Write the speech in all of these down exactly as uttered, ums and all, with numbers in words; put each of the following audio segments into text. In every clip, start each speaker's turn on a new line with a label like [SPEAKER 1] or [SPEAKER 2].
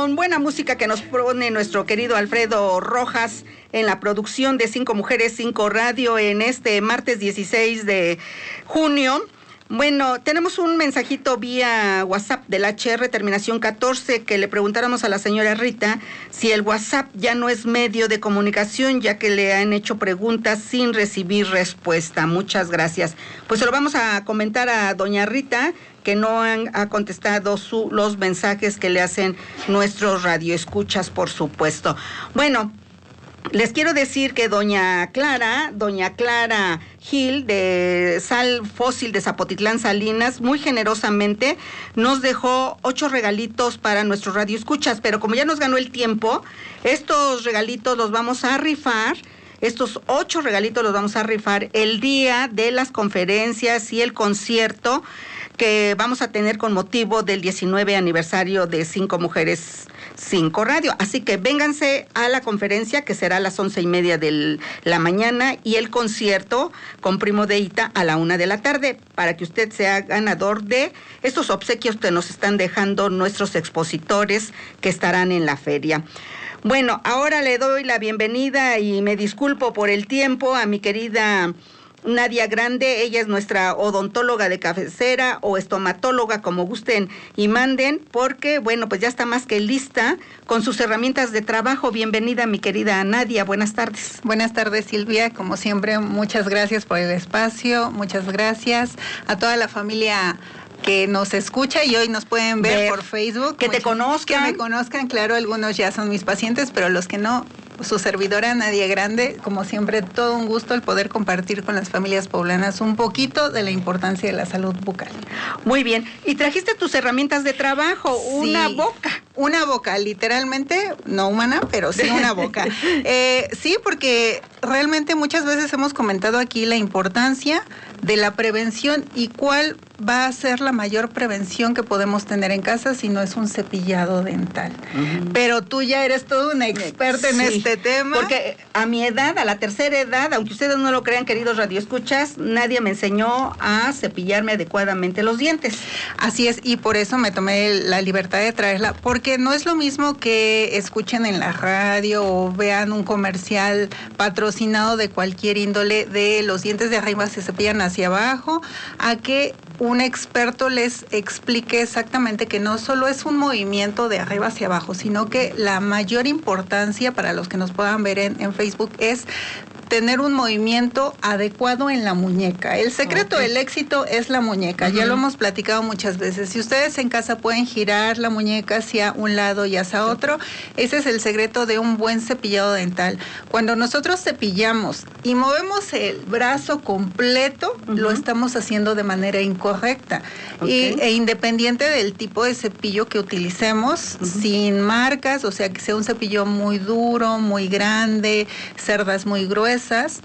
[SPEAKER 1] con buena música que nos pone nuestro querido Alfredo Rojas en la producción de Cinco Mujeres, Cinco Radio en este martes dieciséis de junio. Bueno, tenemos un mensajito vía WhatsApp del H R terminación catorce que le preguntáramos a la señora Rita si el WhatsApp ya no es medio de comunicación, ya que le han hecho preguntas sin recibir respuesta. Muchas gracias. Pues se lo vamos a comentar a doña Rita, que no han ha contestado su, los mensajes que le hacen nuestros radioescuchas, por supuesto. Bueno, les quiero decir que doña Clara, doña Clara Gil de Sal Fósil de Zapotitlán Salinas, muy generosamente nos dejó ocho regalitos para nuestros radioescuchas, pero como ya nos ganó el tiempo, estos regalitos los vamos a rifar. Estos ocho regalitos los vamos a rifar el día de las conferencias y el concierto que vamos a tener con motivo del diecinueve aniversario de Cinco Mujeres, Cinco Radio. Así que vénganse a la conferencia, que será a las once y media de la mañana, y el concierto con Primo de Ita a la una de la tarde, para que usted sea ganador de estos obsequios que nos están dejando nuestros expositores que estarán en la feria. Bueno, ahora le doy la bienvenida y me disculpo por el tiempo a mi querida Nadia Grande. Ella es nuestra odontóloga de cabecera o estomatóloga, como gusten y manden, porque, bueno, pues ya está más que lista con sus herramientas de trabajo. Bienvenida, mi querida Nadia. Buenas tardes.
[SPEAKER 2] Buenas tardes, Silvia. Como siempre, muchas gracias por el espacio. Muchas gracias a toda la familia que nos escucha y hoy nos pueden ver, ver por Facebook.
[SPEAKER 1] Que Muchas, te conozcan.
[SPEAKER 2] Que me conozcan, claro, algunos ya son mis pacientes, pero los que no, su servidora Nadia Grande, como siempre, todo un gusto el poder compartir con las familias poblanas un poquito de la importancia de la salud bucal.
[SPEAKER 1] Muy bien, y trajiste tus herramientas de trabajo, sí, una boca.
[SPEAKER 2] Una boca, literalmente, no humana, pero sí una boca. eh, sí, porque realmente muchas veces hemos comentado aquí la importancia de la prevención y cuál va a ser la mayor prevención que podemos tener en casa si no es un cepillado dental. Uh-huh. Pero tú ya eres toda una experta en sí, este tema.
[SPEAKER 1] Porque a mi edad, a la tercera edad, aunque ustedes no lo crean, queridos radioescuchas, nadie me enseñó a cepillarme adecuadamente los dientes.
[SPEAKER 2] Así es, y por eso me tomé la libertad de traerla, porque no es lo mismo que escuchen en la radio o vean un comercial patrocinado de cualquier índole de los dientes de arriba se cepillan hacia abajo, a que un experto les explique exactamente que no solo es un movimiento de arriba hacia abajo, sino que la mayor importancia para los que nos puedan ver en, en Facebook es tener un movimiento adecuado en la muñeca. El secreto okay. del éxito es la muñeca, uh-huh. ya lo hemos platicado muchas veces. Si ustedes en casa pueden girar la muñeca hacia un lado y hacia otro, ese es el secreto de un buen cepillado dental. Cuando nosotros cepillamos y movemos el brazo completo, uh-huh. lo estamos haciendo de manera incorrecta. Okay. Y, e independiente del tipo de cepillo que utilicemos, uh-huh. sin marcas, o sea, que sea un cepillo muy duro, muy grande, cerdas muy gruesas,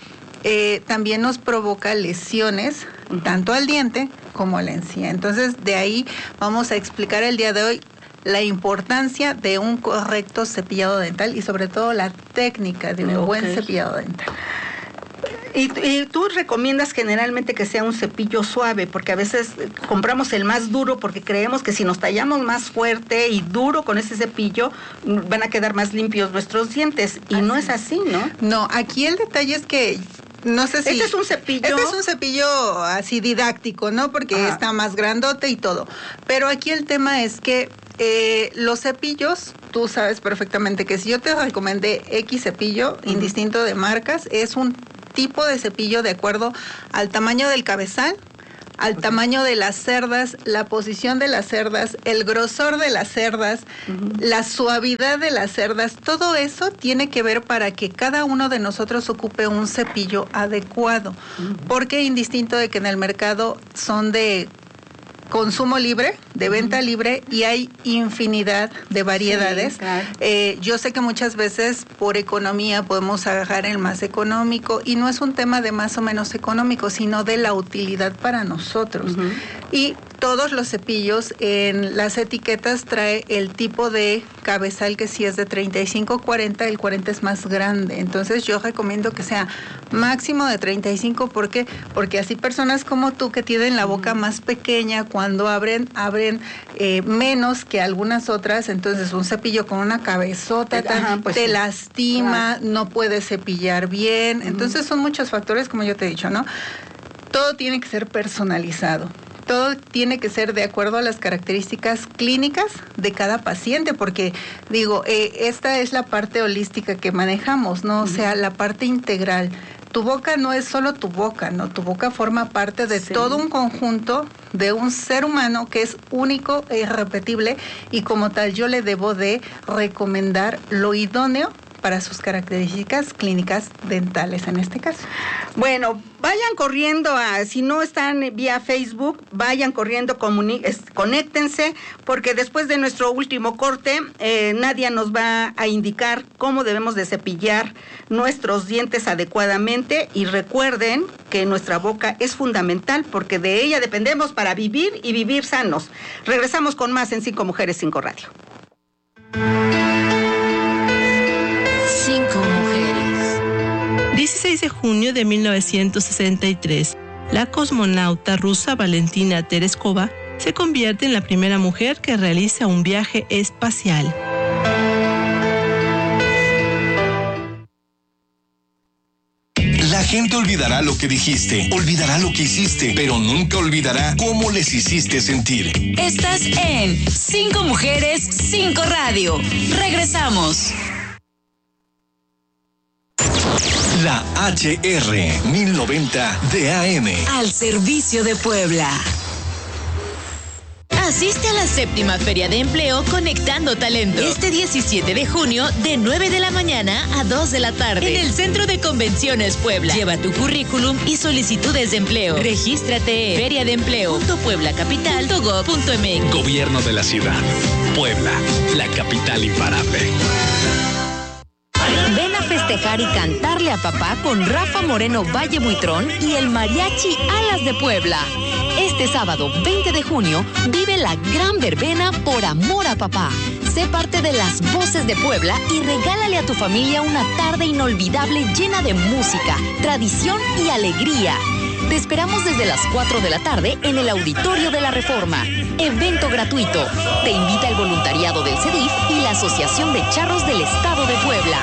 [SPEAKER 2] Eh, también nos provoca lesiones uh-huh. tanto al diente como a la encía. Entonces, de ahí vamos a explicar el día de hoy la importancia de un correcto cepillado dental y sobre todo la técnica de un okay. buen cepillado dental.
[SPEAKER 1] Y, y tú recomiendas generalmente que sea un cepillo suave, porque a veces compramos el más duro porque creemos que si nos tallamos más fuerte y duro con ese cepillo van a quedar más limpios nuestros dientes, y así. No es así, ¿no?
[SPEAKER 2] No, aquí el detalle es que no sé si...
[SPEAKER 1] Este es un cepillo...
[SPEAKER 2] Este es un cepillo así didáctico, ¿no? Porque ah. está más grandote y todo. Pero aquí el tema es que eh, los cepillos, tú sabes perfectamente que si yo te recomendé X cepillo, uh-huh. indistinto de marcas, es un tipo de cepillo de acuerdo al tamaño del cabezal, al okay. tamaño de las cerdas, la posición de las cerdas, el grosor de las cerdas, uh-huh. la suavidad de las cerdas, todo eso tiene que ver para que cada uno de nosotros ocupe un cepillo adecuado, uh-huh. porque indistinto de que en el mercado son de consumo libre, de venta uh-huh. libre, y hay infinidad de variedades. Sí, claro. eh, yo sé que muchas veces por economía podemos agarrar el más económico, y no es un tema de más o menos económico, sino de la utilidad para nosotros. Uh-huh. Y todos los cepillos en las etiquetas trae el tipo de cabezal, que si es de treinta y cinco cuarenta, el cuarenta es más grande. Entonces yo recomiendo que sea máximo de treinta y cinco. ¿Por qué? Porque así personas como tú que tienen la boca más pequeña, cuando abren, abren eh, menos que algunas otras. Entonces un cepillo con una cabezota
[SPEAKER 1] Ajá, pues
[SPEAKER 2] te
[SPEAKER 1] sí.
[SPEAKER 2] lastima,
[SPEAKER 1] Claro.
[SPEAKER 2] no puedes cepillar bien. Entonces son muchos factores, como yo te he dicho, ¿no? Todo tiene que ser personalizado. Todo tiene que ser de acuerdo a las características clínicas de cada paciente, porque digo, eh, esta es la parte holística que manejamos, ¿no? O sea, la parte integral. Tu boca no es solo tu boca, ¿no? Tu boca forma parte de
[SPEAKER 1] Sí.
[SPEAKER 2] todo un conjunto de un ser humano que es único e irrepetible, y como tal yo le debo de recomendar lo idóneo para sus características clínicas dentales en este caso.
[SPEAKER 1] Bueno, vayan corriendo a, si no están vía Facebook, vayan corriendo, comuni- es, conéctense, porque después de nuestro último corte, eh, Nadia nos va a indicar cómo debemos de cepillar nuestros dientes adecuadamente, y recuerden que nuestra boca es fundamental porque de ella dependemos para vivir y vivir sanos. Regresamos con más en Cinco Mujeres, Cinco Radio.
[SPEAKER 3] Cinco mujeres.
[SPEAKER 4] dieciséis de junio de mil novecientos sesenta y tres, la cosmonauta rusa Valentina Tereskova se convierte en la primera mujer que realiza un viaje espacial.
[SPEAKER 5] La gente olvidará lo que dijiste, olvidará lo que hiciste, pero nunca olvidará cómo les hiciste sentir.
[SPEAKER 3] Estás en Cinco Mujeres, Cinco Radio. Regresamos.
[SPEAKER 5] La H R mil noventa de A M.
[SPEAKER 3] Al servicio de Puebla. Asiste a la séptima Feria de Empleo Conectando Talento. Este diecisiete de junio, de nueve de la mañana a dos de la tarde. En el Centro de Convenciones Puebla. Lleva tu currículum y solicitudes de empleo. Regístrate en feria de empleo punto puebla capital punto gob punto m x.
[SPEAKER 6] Gobierno de la ciudad. Puebla, la capital imparable.
[SPEAKER 7] Ven a festejar y cantarle a papá con Rafa Moreno Valle Buitrón y el Mariachi Alas de Puebla. Este sábado veinte de junio vive la gran verbena Por Amor a Papá. Sé parte de las voces de Puebla y regálale a tu familia una tarde inolvidable llena de música, tradición y alegría. Te esperamos desde las cuatro de la tarde en el Auditorio de la Reforma. Evento gratuito. Te invita el voluntariado del C E D I F y la Asociación de Charros del Estado de Puebla.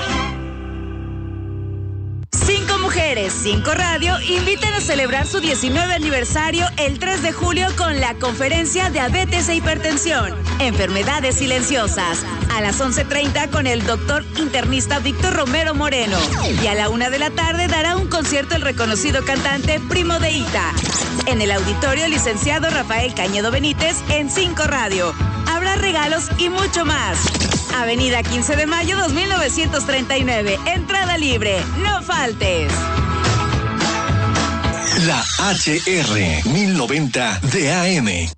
[SPEAKER 8] Cinco Mujeres, Cinco Radio invitan a celebrar su diecinueve aniversario el tres de julio con la conferencia Diabetes e Hipertensión, Enfermedades Silenciosas, a las once treinta con el doctor internista Víctor Romero Moreno. Y a la una de la tarde dará un concierto el reconocido cantante Primo de Ita. En el auditorio, el licenciado Rafael Cañedo Benítez en Cinco Radio. Habrá regalos y mucho más. Avenida quince de mayo dos mil novecientos treinta y nueve. Entrada libre. No faltes.
[SPEAKER 5] La H R mil noventa de A M.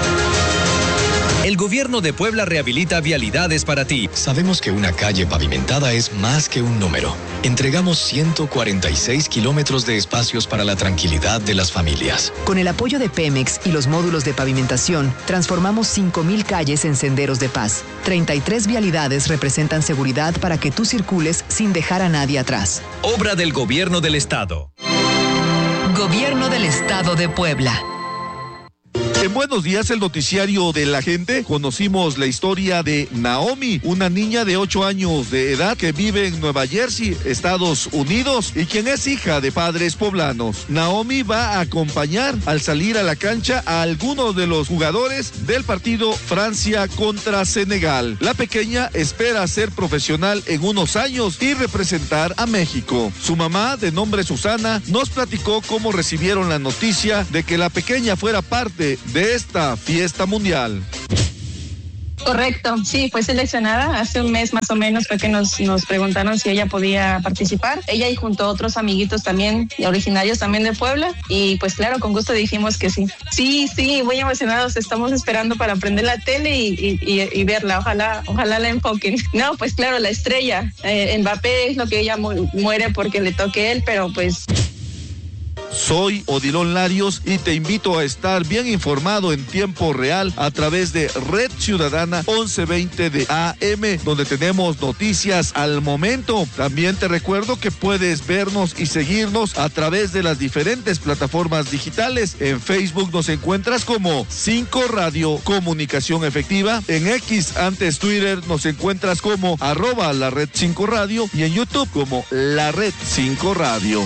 [SPEAKER 9] El gobierno de Puebla rehabilita vialidades para ti.
[SPEAKER 10] Sabemos que una calle pavimentada es más que un número. Entregamos ciento cuarenta y seis kilómetros de espacios para la tranquilidad de las familias.
[SPEAKER 11] Con el apoyo de Pemex y los módulos de pavimentación, transformamos cinco mil calles en senderos de paz. treinta y tres vialidades representan seguridad para que tú circules sin dejar a nadie atrás.
[SPEAKER 9] Obra del Gobierno del Estado.
[SPEAKER 7] Gobierno del Estado de Puebla.
[SPEAKER 12] En Buenos Días, el noticiario de la gente, conocimos la historia de Naomi, una niña de ocho años de edad que vive en Nueva Jersey, Estados Unidos, y quien es hija de padres poblanos. Naomi va a acompañar al salir a la cancha a algunos de los jugadores del partido Francia contra Senegal. La pequeña espera ser profesional en unos años y representar a México. Su mamá, de nombre Susana, nos platicó cómo recibieron la noticia de que la pequeña fuera parte de esta fiesta mundial.
[SPEAKER 13] Correcto, sí, fue seleccionada hace un mes más o menos, fue que nos, nos preguntaron si ella podía participar. Ella y junto a otros amiguitos también, originarios también de Puebla, y pues claro, con gusto dijimos que sí. Sí, sí, muy emocionados, estamos esperando para prender la tele y, y, y, y verla, ojalá, ojalá la enfoquen. No, pues claro, la estrella, eh, Mbappé es lo que ella mu- muere porque le toque él, pero pues...
[SPEAKER 12] Soy Odilon Larios y te invito a estar bien informado en tiempo real a través de Red Ciudadana once veinte de A M, donde tenemos noticias al momento. También te recuerdo que puedes vernos y seguirnos a través de las diferentes plataformas digitales. En Facebook nos encuentras como cinco Radio Comunicación Efectiva. En X, antes Twitter, nos encuentras como arroba la red cinco Radio y en YouTube como la red cinco Radio.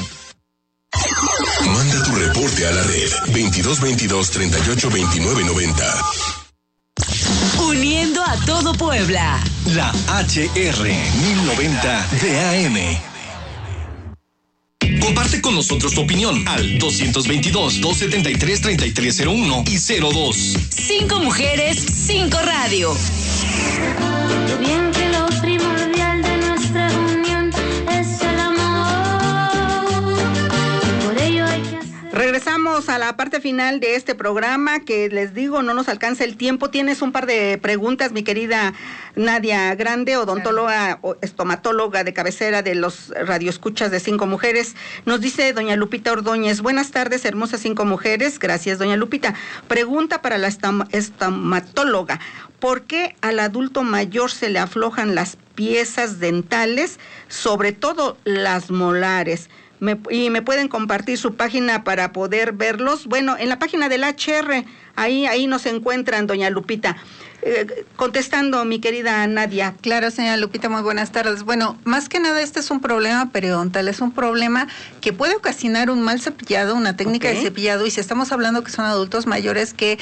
[SPEAKER 5] Manda tu reporte a la red veintidós veintidós treinta y ocho veintinueve noventa.
[SPEAKER 8] Uniendo a todo Puebla.
[SPEAKER 9] La H R mil noventa de A M.
[SPEAKER 5] Comparte con nosotros tu opinión al doscientos veintidós, doscientos setenta y tres, treinta y tres cero uno y cero dos.
[SPEAKER 8] Cinco mujeres, cinco radio.
[SPEAKER 14] Qué bien que lo primordial de nuestra unión es el amor. Por ello hay que hacer...
[SPEAKER 1] Regresamos a la parte final de este programa, que les digo, no nos alcanza el tiempo. Tienes un par de preguntas, mi querida Nadia Grande, odontóloga o estomatóloga de cabecera de los radioescuchas de Cinco Mujeres. Nos dice doña Lupita Ordóñez: buenas tardes, hermosas Cinco Mujeres. Gracias, doña Lupita. Pregunta para la estom- estomatóloga: ¿por qué al adulto mayor se le aflojan las piezas dentales, sobre todo las molares? Me, y me pueden compartir su página para poder verlos. Bueno, en la página del H R, ahí, ahí nos encuentran, doña Lupita. Eh, contestando, mi querida Nadia.
[SPEAKER 2] Claro, señora Lupita, muy buenas tardes. Bueno, más que nada este es un problema periodontal, es un problema que puede ocasionar un mal cepillado, una técnica okay. de cepillado, y si estamos hablando que son adultos mayores que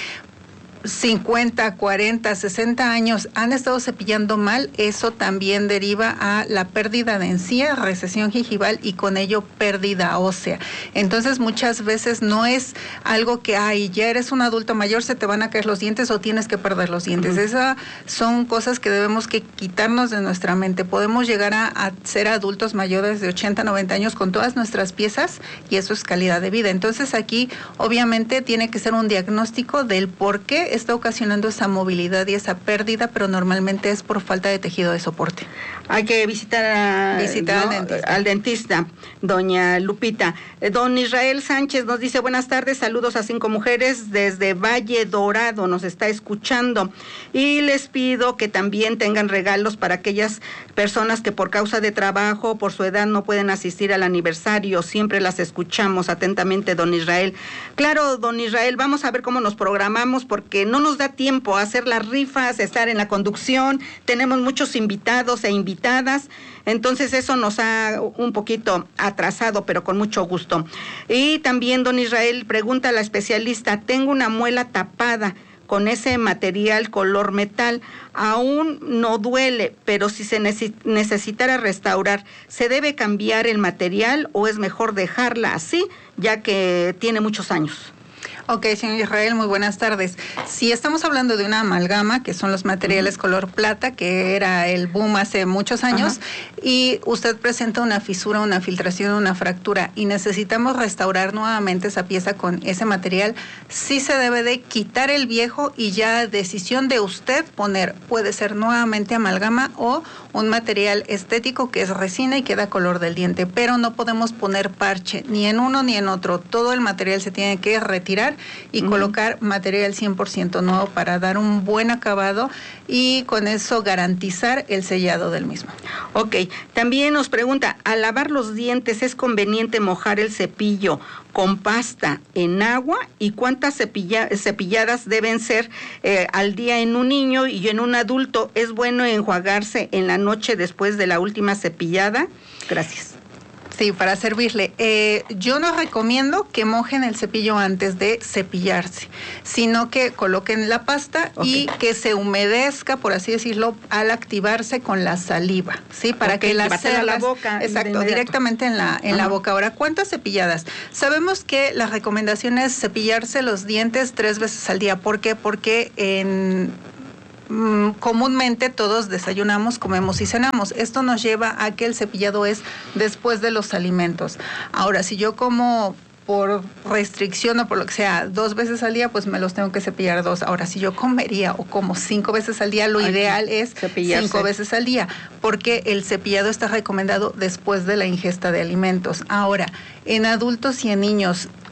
[SPEAKER 2] cincuenta, cuarenta, sesenta años han estado cepillando mal, eso también deriva a la pérdida de encía, recesión gingival y con ello pérdida ósea. Entonces muchas veces no es algo que, ay, ya eres un adulto mayor, se te van a caer los dientes o tienes que perder los dientes. Uh-huh. Esas son cosas que debemos que quitarnos de nuestra mente. Podemos llegar a, a ser adultos mayores de ochenta, noventa años con todas nuestras piezas y eso es calidad de vida. Entonces aquí obviamente tiene que ser un diagnóstico del por qué está ocasionando esa movilidad y esa pérdida, pero normalmente es por falta de tejido de soporte.
[SPEAKER 1] Hay que visitar, a,
[SPEAKER 2] visitar
[SPEAKER 1] ¿no?
[SPEAKER 2] al, dentista.
[SPEAKER 1] al dentista, doña Lupita. Don Israel Sánchez nos dice: buenas tardes, saludos a Cinco Mujeres desde Valle Dorado, nos está escuchando y les pido que también tengan regalos para aquellas personas que por causa de trabajo, por su edad, no pueden asistir al aniversario. Siempre las escuchamos atentamente, don Israel. Claro, don Israel, vamos a ver cómo nos programamos, porque no nos da tiempo a hacer las rifas, estar en la conducción, tenemos muchos invitados e invitadas, entonces eso nos ha un poquito atrasado, pero con mucho gusto. Y también, don Israel, pregunta a la especialista: tengo una muela tapada con ese material color metal, aún no duele, pero si se neces- necesitara restaurar, ¿se debe cambiar el material o es mejor dejarla así, ya que tiene muchos años?
[SPEAKER 2] Ok, señor Israel, muy buenas tardes. Si estamos hablando de una amalgama, que son los materiales uh-huh. color plata, que era el boom hace muchos años, uh-huh. y usted presenta una fisura, una filtración, una fractura, y necesitamos restaurar nuevamente esa pieza con ese material, sí se debe de quitar el viejo y ya decisión de usted poner, puede ser nuevamente amalgama o un material estético que es resina y queda color del diente, pero no podemos poner parche ni en uno ni en otro. Todo el material se tiene que retirar y uh-huh. colocar material cien por ciento nuevo para dar un buen acabado y con eso garantizar el sellado del mismo.
[SPEAKER 1] Ok, también nos pregunta: al lavar los dientes, ¿es conveniente mojar el cepillo con pasta en agua? ¿Y cuántas cepilla, cepilladas deben ser eh, al día en un niño y en un adulto? ¿Es bueno enjuagarse en la noche después de la última cepillada? Gracias.
[SPEAKER 2] Sí, para servirle. Eh, yo no recomiendo que mojen el cepillo antes de cepillarse, sino que coloquen la pasta okay. y que se humedezca, por así decirlo, al activarse con la saliva, ¿sí? Para okay, que las cerdas,
[SPEAKER 1] la boca.
[SPEAKER 2] Exacto, directamente en la en uh-huh. la boca. Ahora, ¿cuántas cepilladas? Sabemos que la recomendación es cepillarse los dientes tres veces al día. ¿Por qué? Porque en comúnmente todos desayunamos, comemos y cenamos. Esto nos lleva a que el cepillado es después de los alimentos. Ahora, si yo como por restricción o por lo que sea dos veces al día, pues me los tengo que cepillar dos. Ahora, si yo comería o como cinco veces al día, lo Ay, ideal es cepillarse. cinco veces al día, porque el cepillado está recomendado después de la ingesta de alimentos. Ahora, en adultos y en niños,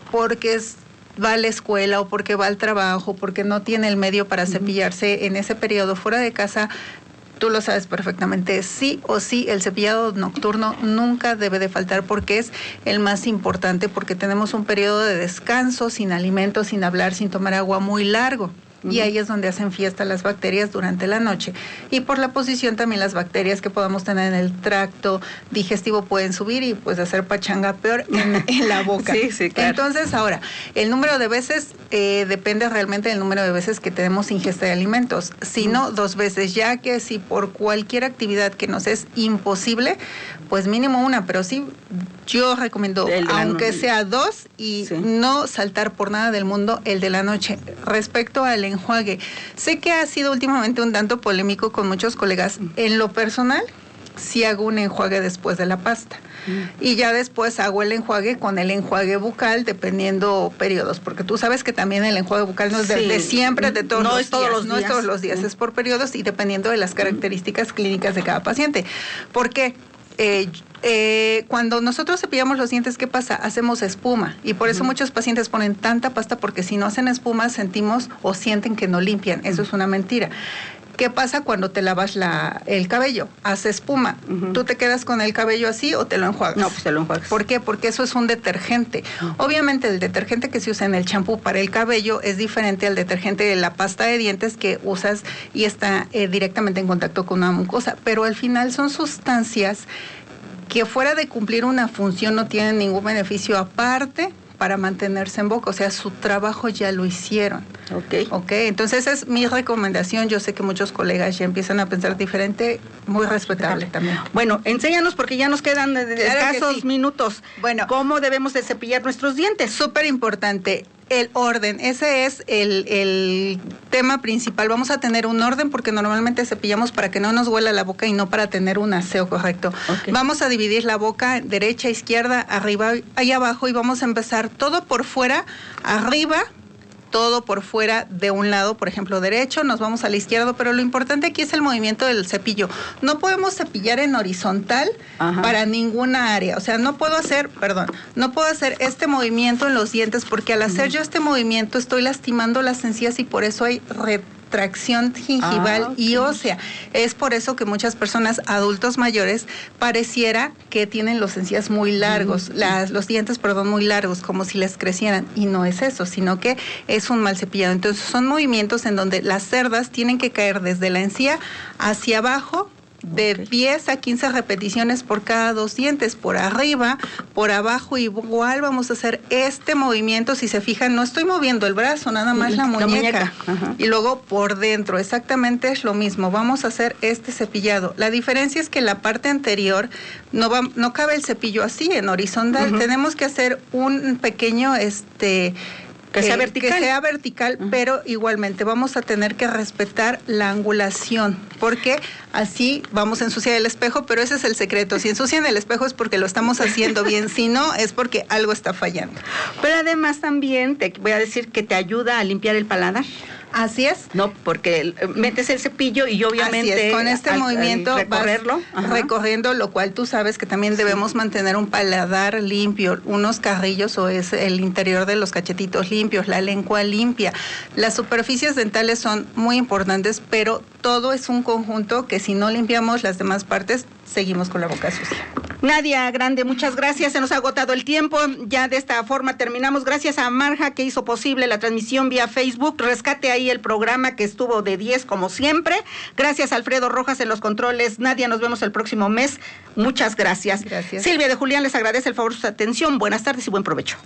[SPEAKER 2] porque es, va a la escuela o porque va al trabajo, porque no tiene el medio para cepillarse en ese periodo fuera de casa, tú lo sabes perfectamente, sí o sí el cepillado nocturno nunca debe de faltar porque es el más importante, porque tenemos un periodo de descanso, sin alimentos, sin hablar, sin tomar agua muy largo. Y ahí es donde hacen fiesta las bacterias durante la noche. Y por la posición también las bacterias que podamos tener en el tracto digestivo pueden subir y pues hacer pachanga peor en, en la boca.
[SPEAKER 1] Sí, sí, claro.
[SPEAKER 2] Entonces, ahora, el número de veces eh, depende realmente del número de veces que tenemos ingesta de alimentos. Si no, dos veces, ya que si por cualquier actividad que nos es imposible, pues mínimo una, pero sí, yo recomiendo, aunque sea dos, y sí. no saltar por nada del mundo el de la noche. Respecto al enjuague, sé que ha sido últimamente un tanto polémico con muchos colegas. En lo personal, sí hago un enjuague después de la pasta. Mm. Y ya después hago el enjuague con el enjuague bucal, dependiendo periodos, porque tú sabes que también el enjuague bucal no es de, sí. de siempre, de todos,
[SPEAKER 1] no
[SPEAKER 2] los,
[SPEAKER 1] es todos
[SPEAKER 2] días,
[SPEAKER 1] los días.
[SPEAKER 2] No es todos los días, mm. es por periodos y dependiendo de las características mm. clínicas de cada paciente. ¿Por qué? Eh, eh, cuando nosotros cepillamos los dientes, ¿qué pasa? Hacemos espuma y por eso uh-huh. muchos pacientes ponen tanta pasta porque si no hacen espuma sentimos o sienten que no limpian. Eso uh-huh. es una mentira. ¿Qué pasa cuando te lavas la, el cabello? Hace espuma. Uh-huh. ¿Tú te quedas con el cabello así o te lo enjuagas?
[SPEAKER 1] No, pues te lo enjuagas.
[SPEAKER 2] ¿Por qué? Porque eso es un detergente. Uh-huh. Obviamente el detergente que se usa en el champú para el cabello es diferente al detergente de la pasta de dientes que usas y está eh, directamente en contacto con una mucosa. Pero al final son sustancias que fuera de cumplir una función no tienen ningún beneficio aparte para mantenerse en boca, o sea, su trabajo ya lo hicieron.
[SPEAKER 1] Ok.
[SPEAKER 2] Ok, entonces esa es mi recomendación. Yo sé que muchos colegas ya empiezan a pensar diferente, muy respetable también.
[SPEAKER 1] Bueno, enséñanos porque ya nos quedan de, de
[SPEAKER 2] claro
[SPEAKER 1] escasos
[SPEAKER 2] sí.
[SPEAKER 1] minutos.
[SPEAKER 2] Bueno,
[SPEAKER 1] ¿cómo debemos de cepillar nuestros dientes?
[SPEAKER 2] Súper importante. El orden, ese es el, el tema principal. Vamos a tener un orden porque normalmente cepillamos para que no nos huela la boca y no para tener un aseo correcto. Okay. Vamos a dividir la boca derecha, izquierda, arriba y abajo y vamos a empezar todo por fuera, arriba, todo por fuera de un lado, por ejemplo, derecho, nos vamos a la izquierda, pero lo importante aquí es el movimiento del cepillo. No podemos cepillar en horizontal Ajá. para ninguna área. O sea, no puedo hacer, perdón, no puedo hacer este movimiento en los dientes porque al hacer uh-huh. yo este movimiento estoy lastimando las encías y por eso hay retracción gingival ah, okay. y ósea. Es por eso que muchas personas, adultos mayores, pareciera que tienen los encías muy largos, uh-huh. las, los dientes, perdón, muy largos, como si les crecieran. Y no es eso, sino que es un mal cepillado. Entonces son movimientos en donde las cerdas tienen que caer desde la encía hacia abajo, de okay. diez a quince repeticiones por cada dos dientes, por arriba, por abajo, igual vamos a hacer este movimiento. Si se fijan, no estoy moviendo el brazo, nada más la, la muñeca, muñeca. Y luego por dentro, exactamente es lo mismo, vamos a hacer este cepillado. La diferencia es que la parte anterior no va, no cabe el cepillo así en horizontal, uh-huh. tenemos que hacer un pequeño este
[SPEAKER 1] Que sea vertical.
[SPEAKER 2] Que sea vertical, uh-huh. pero igualmente vamos a tener que respetar la angulación, porque así vamos a ensuciar el espejo, pero ese es el secreto. Si ensucian el espejo es porque lo estamos haciendo bien, si no es porque algo está fallando.
[SPEAKER 1] Pero además también te voy a decir que te ayuda a limpiar el paladar.
[SPEAKER 2] Así es.
[SPEAKER 1] No, porque metes el cepillo y obviamente
[SPEAKER 2] Así es. Con este al, movimiento
[SPEAKER 1] al recorrerlo,
[SPEAKER 2] vas recorriendo, lo cual tú sabes que también sí. debemos mantener un paladar limpio, unos carrillos o es el interior de los cachetitos limpios, la lengua limpia. Las superficies dentales son muy importantes, pero todo es un conjunto que si no limpiamos las demás partes, seguimos con la boca sucia.
[SPEAKER 1] Nadia Grande, muchas gracias. Se nos ha agotado el tiempo. Ya de esta forma terminamos. Gracias a Marja que hizo posible la transmisión vía Facebook. Rescate ahí el programa que estuvo de diez como siempre. Gracias a Alfredo Rojas en los controles. Nadia, nos vemos el próximo mes. Muchas gracias.
[SPEAKER 2] Gracias.
[SPEAKER 1] Silvia de Julián les agradece el favor de su atención. Buenas tardes y buen provecho.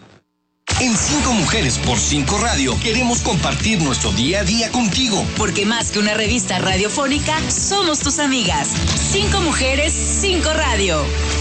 [SPEAKER 5] En Cinco Mujeres por Cinco Radio queremos compartir nuestro día a día contigo.
[SPEAKER 8] Porque más que una revista radiofónica, somos tus amigas. Cinco Mujeres, Cinco Radio.